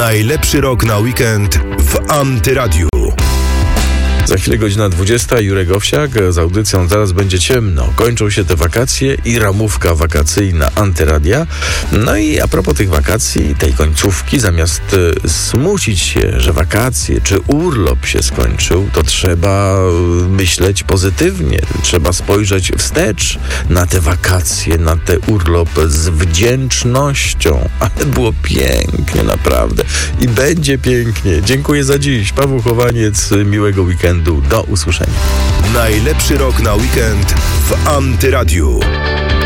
Najlepszy rok na weekend w Antyradiu. Za chwilę godzina 20. Jurek Owsiak z audycją Zaraz będzie ciemno. Kończą się te wakacje i ramówka wakacyjna Antyradia. No i a propos tych wakacji, tej końcówki, zamiast smucić się, że wakacje czy urlop się skończył, to trzeba myśleć pozytywnie. Trzeba spojrzeć wstecz na te wakacje, na ten urlop z wdzięcznością. Ale było pięknie, naprawdę. I będzie pięknie. Dziękuję za dziś. Paweł Chowaniec, miłego weekendu. Do usłyszenia. Najlepszy rok na weekend w Antyradiu.